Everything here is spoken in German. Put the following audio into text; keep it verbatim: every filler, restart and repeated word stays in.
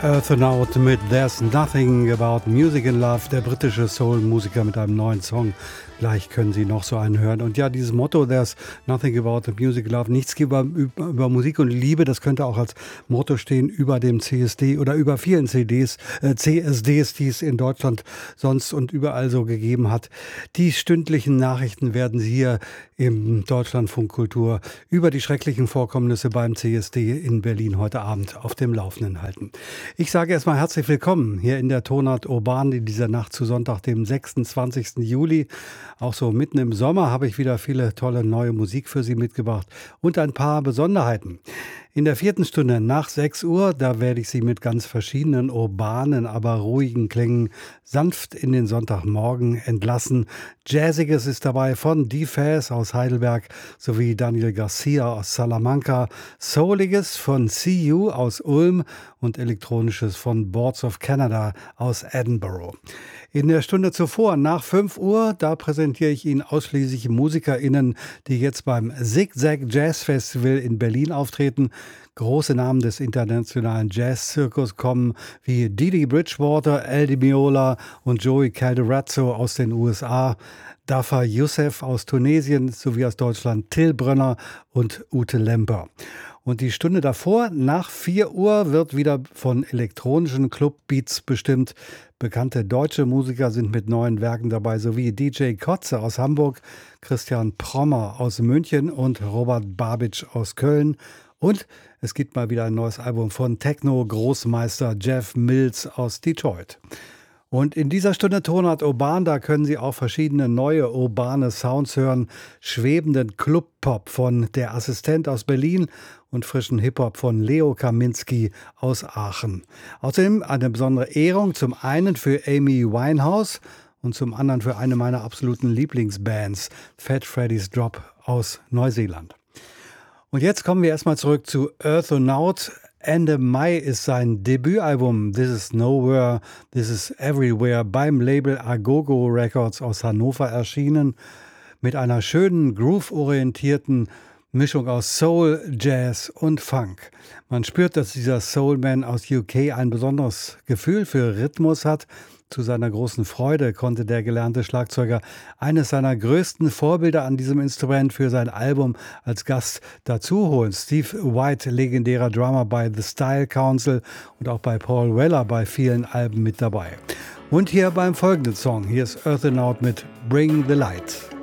Earthanaut mit There's Nothing About Music in Love, der britische Soul-Musiker mit einem neuen Song. Gleich können Sie noch so einen hören. Und ja, dieses Motto, There's Nothing About the Music Love, nichts über, über, über Musik und Liebe, das könnte auch als Motto stehen über dem C S D oder über vielen C Ds, äh, C S Ds, die es in Deutschland sonst und überall so gegeben hat. Die stündlichen Nachrichten werden Sie hier im Deutschlandfunk Kultur über die schrecklichen Vorkommnisse beim C S D in Berlin heute Abend auf dem Laufenden halten. Ich sage erstmal herzlich willkommen hier in der Tonart Urban in dieser Nacht zu Sonntag, dem sechsundzwanzigsten Juli. Auch so mitten im Sommer habe ich wieder viele tolle neue Musik für Sie mitgebracht und ein paar Besonderheiten. In der vierten Stunde nach sechs Uhr, da werde ich Sie mit ganz verschiedenen urbanen, aber ruhigen Klängen sanft in den Sonntagmorgen entlassen. Jazziges ist dabei von D-Faz aus Heidelberg sowie Daniel Garcia aus Salamanca, Souliges von C U aus Ulm und Elektronisches von Boards of Canada aus Edinburgh. In der Stunde zuvor, nach fünf Uhr, da präsentiere ich Ihnen ausschließlich MusikerInnen, die jetzt beim Zigzag Jazz Festival in Berlin auftreten. Große Namen des internationalen Jazz-Zirkus kommen wie Didi Bridgewater, El Di Meola und Joey Calderazzo aus den U S A, Dafa Youssef aus Tunesien sowie aus Deutschland Till Brönner und Ute Lemper. Und die Stunde davor, nach vier Uhr, wird wieder von elektronischen Clubbeats bestimmt. Bekannte deutsche Musiker sind mit neuen Werken dabei, sowie D J Kotze aus Hamburg, Christian Prommer aus München und Robert Babitsch aus Köln. Und es gibt mal wieder ein neues Album von Techno-Großmeister Jeff Mills aus Detroit. Und in dieser Stunde Tonart Urban, da können Sie auch verschiedene neue urbane Sounds hören. Schwebenden Club-Pop von Der Assistent aus Berlin und frischen Hip-Hop von Leo Kaminski aus Aachen. Außerdem eine besondere Ehrung, zum einen für Amy Winehouse und zum anderen für eine meiner absoluten Lieblingsbands, Fat Freddy's Drop aus Neuseeland. Und jetzt kommen wir erstmal zurück zu Earthanaut. Ende Mai ist sein Debütalbum This Is Nowhere, This Is Everywhere beim Label Agogo Records aus Hannover erschienen. Mit einer schönen, groove-orientierten Mischung aus Soul, Jazz und Funk. Man spürt, dass dieser Soulman aus U K ein besonderes Gefühl für Rhythmus hat. Zu seiner großen Freude konnte der gelernte Schlagzeuger eines seiner größten Vorbilder an diesem Instrument für sein Album als Gast dazuholen. Steve White, legendärer Drummer bei The Style Council und auch bei Paul Weller bei vielen Alben mit dabei. Und hier beim folgenden Song, hier ist Earthanaut mit Bring the Light.